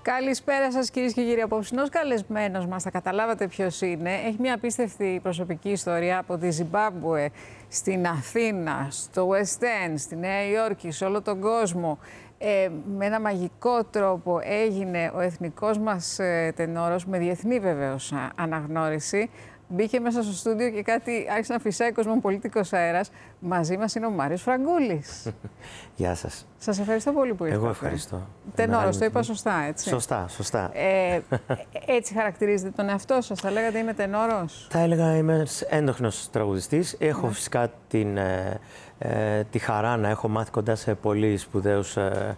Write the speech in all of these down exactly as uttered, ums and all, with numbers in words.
Καλησπέρα σας, κυρίες και κύριοι. Απόψινός καλεσμένος μας, θα καταλάβατε ποιος είναι. Έχει μια απίστευτη προσωπική ιστορία από τη Ζιμπάμπουε στην Αθήνα, στο West End, στη Νέα Υόρκη, σε όλο τον κόσμο. Ε, με ένα μαγικό τρόπο έγινε ο εθνικός μας ε, τενόρος, με διεθνή βεβαίως αναγνώριση. Μπήκε μέσα στο στούντιο και κάτι άρχισε να φυσάει κοσμοπολίτικος αέρας. Μαζί μας είναι ο Μάριος Φραγκούλης. Γεια σας. Σας ευχαριστώ πολύ που ήρθατε. Εγώ ευχαριστώ. Τενόρος, το είπα σωστά, έτσι. Σωστά, σωστά. Ε, έτσι χαρακτηρίζετε τον εαυτό σας, θα λέγατε είμαι τενόρος? Θα έλεγα είμαι ένας έντοχνος τραγουδιστής. Έχω ναι. φυσικά την, ε, ε, τη χαρά να έχω μάθει κοντά σε πολύ σπουδαίους ε,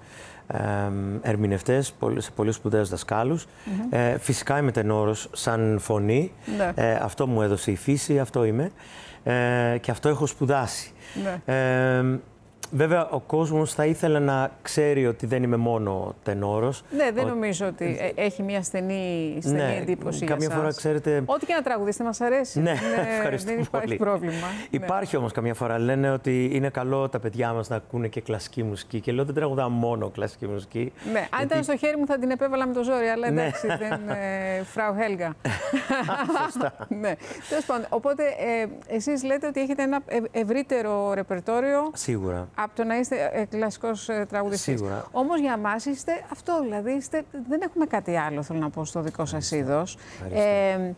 ε, ερμηνευτές, σε πολύ σπουδαίους δασκάλους. Mm-hmm. ε, φυσικά είμαι τενόρος σαν φωνή. Ναι. Ε, αυτό μου έδωσε η φύση, αυτό είμαι. Ε, και αυτό έχω σπουδάσει. Ναι. Ε, Βέβαια, ο κόσμος θα ήθελε να ξέρει ότι δεν είμαι μόνο τενόρος. Ναι, δεν ο... νομίζω ότι έχει μια στενή, στενή ναι, εντύπωση καμιά για φορά, σας. ξέρετε... Ό,τι και να τραγουδίσετε μας αρέσει. Ναι, ναι, ευχαριστώ δεν πολύ. υπάρχει πρόβλημα. Υπάρχει ναι. όμως καμιά φορά, λένε ότι είναι καλό τα παιδιά μας να ακούνε και κλασική μουσική. Και λέω δεν τραγουδάω μόνο κλασική μουσική. Ναι, αν γιατί... ήταν στο χέρι μου θα την επέβαλα με το ζόρι, αλλά εντάξει, ναι. δεν... Ε, Φράου Χέλγα. Σωστά. ναι. Τέλος πάντων, οπότε ε, εσείς λέτε ότι έχετε ένα ευρύτερο ρεπερτόριο. Σίγουρα. Από το να είστε κλασικός τραγουδιστής. Σίγουρα. Όμως για μας είστε αυτό, δηλαδή είστε, δεν έχουμε κάτι άλλο, θέλω να πω, στο δικό σας είδος. Ε,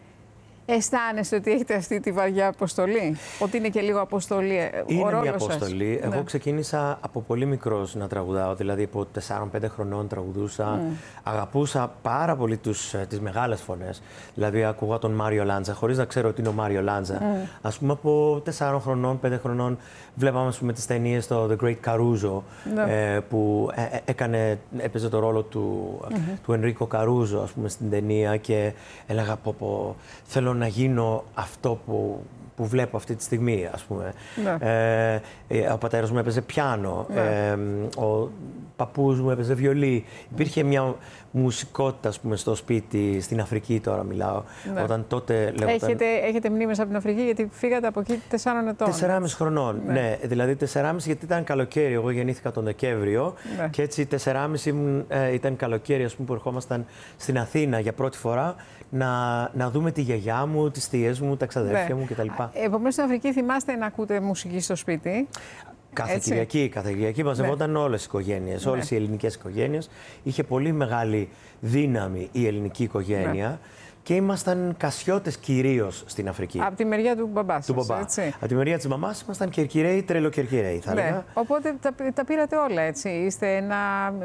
αισθάνεστε ότι έχετε αυτή τη βαριά αποστολή, ότι είναι και λίγο αποστολή ο είναι ρόλος μια αποστολή. σας. Εγώ ναι. ξεκίνησα από πολύ μικρός να τραγουδάω, δηλαδή από τεσσάρων πέντε χρονών τραγουδούσα. Mm. Αγαπούσα πάρα πολύ τους, τις μεγάλες φωνές. Δηλαδή ακούγα τον Μάριο Λάντζα, χωρίς να ξέρω ότι είναι ο Μάριο Λάντζα. Mm. Ας πούμε από τεσσάρων χρονών, πέντε χρονών, βλέπαμε ας πούμε, τις ταινίες στο The Great Caruso, mm. ε, που ε, έκανε, έπαιζε το ρόλο του, mm-hmm. του Ενρίκο Καρούζο ας πούμε, στην ταινία και έλεγα πω, πω θέλω να γίνω αυτό που, που βλέπω αυτή τη στιγμή, ας πούμε. Ναι. Ε, ο πατέρας μου έπαιζε πιάνο, ναι. ε, ο παππούς μου έπαιζε βιολί. Υπήρχε μια μουσικότητα, ας πούμε, στο σπίτι, στην Αφρική τώρα μιλάω, ναι. όταν τότε λέγονταν... Έχετε, έχετε μνήμες από την Αφρική, γιατί φύγατε από εκεί τεσσάρων ετών. Τεσσεράμιση χρονών, ναι. ναι. Δηλαδή τεσσεράμιση γιατί ήταν καλοκαίρι, εγώ γεννήθηκα τον Δεκέμβριο ναι. και έτσι τεσσεράμιση ε, ήταν καλοκαίρι, ας πούμε, που ερχόμασταν στην Αθήνα για πρώτη φορά να, να δούμε τη γιαγιά μου, τις θείες μου, τα ξαδέρφια ναι. μου κτλ. Επομένως, στην Αφρική θυμάστε να ακούτε μουσική στο σπίτι. Κάθε Έτσι. Κυριακή, κάθε Κυριακή μαζευόταν ναι. όλες οι οικογένειες, ναι. όλες οι ελληνικές οικογένειες. Είχε πολύ μεγάλη δύναμη η ελληνική οικογένεια. Ναι. Και ήμασταν κασιώτες κυρίως στην Αφρική. Από τη μεριά του μπαμπά σας, του μπαμπά. έτσι. Από τη μεριά της μαμάς ήμασταν κερκυραίοι, τρελοκερκυραίοι, θα ναι. λέγα. Οπότε τα, τα πήρατε όλα, έτσι. Είστε ένα,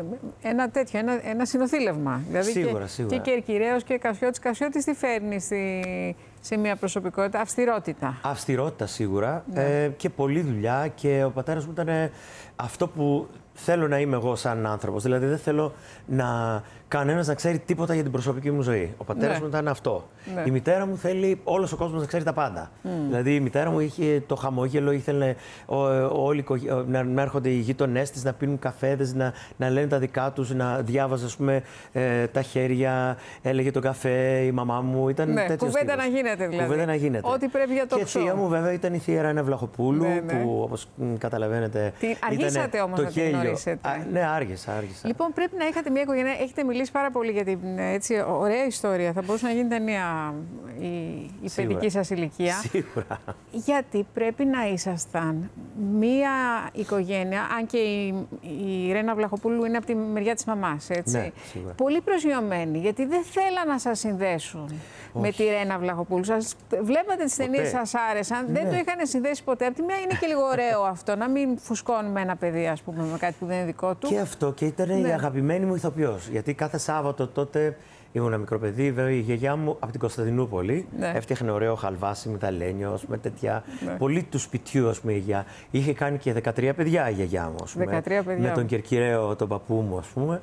ένα τέτοιο, ένα, ένα συνοθήλευμα. Δηλαδή σίγουρα, και, σίγουρα. Και κερκυραίος και κασιώτης. Κασιώτης τι φέρνει στη, σε μια προσωπικότητα? Αυστηρότητα. Αυστηρότητα σίγουρα ναι. ε, και πολλή δουλειά και ο πατέρας μου ήταν ε, αυτό που θέλω να είμαι εγώ σαν άνθρωπος. Δηλαδή δεν θέλω να κανένας να ξέρει τίποτα για την προσωπική μου ζωή. Ο πατέρας ναι. μου ήταν αυτό. Ναι. Η μητέρα μου θέλει όλος ο κόσμος να ξέρει τα πάντα. Mm. Δηλαδή η μητέρα μου είχε το χαμόγελο, ήθελε ο, ο, όλοι, να, να έρχονται οι γείτονές της, να πίνουν καφέδες, να, να λένε τα δικά τους, να διάβαζε ας πούμε, ε, τα χέρια, έλεγε τον καφέ, η μαμά μου. Ήταν ναι, τέτοιος κουβέντα τύπος. να γίνεται δηλαδή. Κουβέντα να γίνεται. Ό,τι πρέπει για το και ψώ. θεία μου βέβαια ήταν η θεία Ρένα Βλαχοπούλου, ναι, ναι. που όπως καταλαβαίνετε. Τι, αργήσατε όμως το να την γνωρίσετε. Α, ναι, άργησα, άργησα. Λοιπόν, πρέπει να είχατε μια οικογένεια. Έχετε μιλήσει πάρα πολύ για την έτσι, ωραία ιστορία. Θα μπορούσε να γίνει ταινία η, η παιδική σας ηλικία. Σίγουρα. Γιατί πρέπει να ήσασταν μια οικογένεια, αν και η, η Ρένα Βλαχοπούλου είναι από τη μεριά της μαμάς, έτσι. Ναι, σίγουρα. Πολύ προσγειωμένη, γιατί δεν θέλαν να σας συνδέσουν όχι. με τη Ρένα Βλαχοπούλου. Σας βλέπατε τις ταινίες, σας άρεσαν, ναι. δεν το είχαν συνδέσει ποτέ. Από τη μια είναι και λίγο ωραίο αυτό, να μην φουσκώνουμε ένα παιδί, ας πούμε, με κάτι που δεν είναι δικό του. Και αυτό, και ήταν ναι. η αγαπημένη μου ηθοποιός. Γιατί κάθε Σάββατο τότε ήμουν μικρό παιδί, βέβαια η γιαγιά μου από την Κωνσταντινούπολη ναι. έφτιαχνε ωραίο χαλβάσι με ταλένιο, με τέτοια. Ναι. Πολύ του σπιτιού, ας πούμε, η γιαγιά. Είχε κάνει και δεκατρία παιδιά η γιαγιά μου, ας πούμε, δεκατρία παιδιά. με τον κερκυραίο, τον παππού μου, ας πούμε.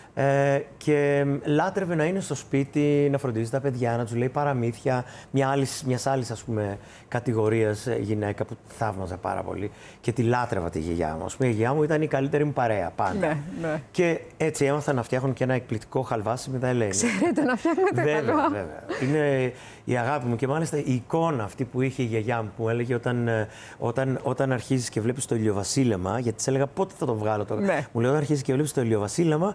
Ε, και λάτρευε να είναι στο σπίτι, να φροντίζει τα παιδιά, να τους λέει παραμύθια. Μια άλλης, μιας άλλης, ας πούμε, κατηγορίας γυναίκα που θαύμαζα πάρα πολύ και τη λάτρευα τη γιαγιά μου. Ας πούμε, η γιαγιά μου ήταν η καλύτερη μου παρέα πάντα. Ναι, ναι. Και έτσι έμαθα να φτιάχνω και ένα εκπληκτικό χαλβάσι με τα ελένη. Ξέρετε να φτιάχνετε βέβαια, καλό. βέβαια. Είναι η αγάπη μου και μάλιστα η εικόνα αυτή που είχε η γιαγιά μου που έλεγε όταν, όταν, όταν αρχίζεις και βλέπεις το ηλιοβασίλεμα, γιατί της έλεγα πότε θα το βγάλω τώρα. Ναι. Μου λέει όταν αρχίζεις και βλέπεις το ηλιοβασίλεμα, τότε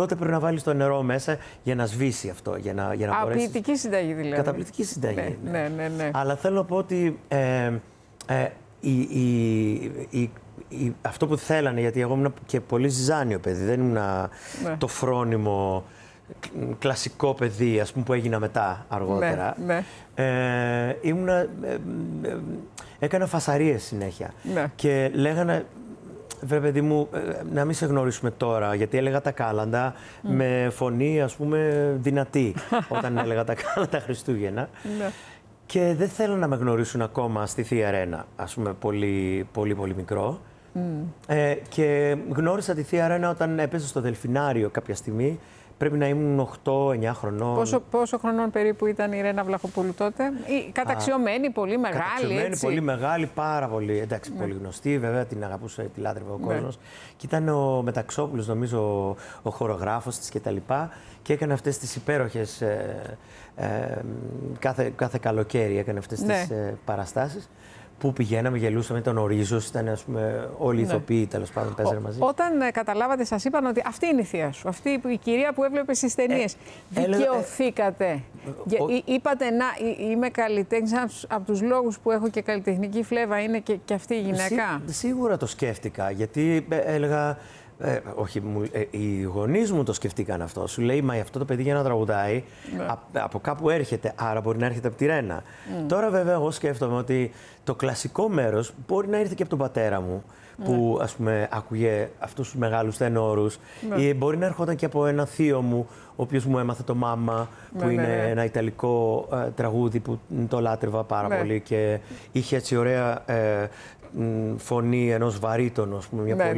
Οπότε πρέπει να βάλεις το νερό μέσα για να σβήσει αυτό. Για να, για να Α, μπορέσεις... ποιητική συνταγή δηλαδή. Καταπληκτική συνταγή. Ναι, ναι, ναι, ναι. Αλλά θέλω να πω ότι ε, ε, η, η, η, η, αυτό που θέλανε, γιατί εγώ ήμουν και πολύ ζυζάνιο παιδί, δεν ήμουν ναι. το φρόνιμο κλασικό παιδί, ας πούμε, που έγινα μετά αργότερα. Ναι, ναι. Ε, ήμουνα, ε, ε, έκανα φασαρίες συνέχεια. Ναι. Και λέγανε, βρε παιδί μου, να μην σε γνωρίσουμε τώρα, γιατί έλεγα τα κάλαντα mm. με φωνή, ας πούμε, δυνατή, όταν έλεγα τα κάλαντα Χριστούγεννα. Ναι. Και δεν θέλω να με γνωρίσουν ακόμα στη Θεία Ρένα, ας πούμε, πολύ, πολύ, πολύ μικρό. Mm. Ε, και γνώρισα τη Θεία Ρένα όταν έπαιζε στο Δελφινάριο κάποια στιγμή. Πρέπει να ήμουν οκτώ εννιά χρονών. Πόσο, πόσο χρονών περίπου ήταν η Ρένα Βλαχοπούλου τότε? Ή καταξιωμένη, Α, πολύ μεγάλη, καταξιωμένη, έτσι. πολύ μεγάλη, πάρα πολύ. Εντάξει, ναι. πολύ γνωστή, βέβαια, την αγαπούσε, τη λάτρευε ο ναι. κόσμος. Και ήταν ο Μεταξόπουλος, νομίζω, ο, ο χορογράφος της κτλ. Και, και έκανε αυτές τις υπέροχες, ε, ε, κάθε, κάθε καλοκαίρι έκανε αυτές ναι. τις ε, παραστάσεις. Πού πηγαίναμε, γελούσαμε, ήταν ο Ρίζος, ήταν, ας πούμε, όλοι οι ναι. ηθοποιοί, τέλος πάντων, παίζανε μαζί. Όταν ε, καταλάβατε, σας είπαν ότι αυτή είναι η θεία σου, αυτή η κυρία που έβλεπε στις ταινίες. Ε, Δικαιωθήκατε. Ε, ε, ο... Είπατε, να, είμαι καλλιτέχνης, από τους λόγους που έχω και καλλιτεχνική φλέβα είναι και, και αυτή η γυναίκα. Σί, σίγουρα το σκέφτηκα, γιατί ε, έλεγα. Ε, όχι, μου, ε, οι γονείς μου το σκεφτήκαν αυτό. Σου λέει, μα αυτό το παιδί για να τραγουδάει ναι. α, από κάπου έρχεται, άρα μπορεί να έρχεται από τη Ρένα. Mm. Τώρα βέβαια εγώ σκέφτομαι ότι το κλασικό μέρος μπορεί να ήρθε και από τον πατέρα μου, mm. που ας πούμε άκουγε αυτούς τους μεγάλους τενόρους, mm. ή μπορεί να έρχονταν και από ένα θείο μου, ο οποίος μου έμαθε το Μάμα, που mm. είναι mm. ένα ιταλικό ε, τραγούδι που το λάτρευα πάρα mm. πολύ και είχε έτσι ωραία ε, φωνή ενός βαρύτονου, ας πούμε, μια mm. πολύ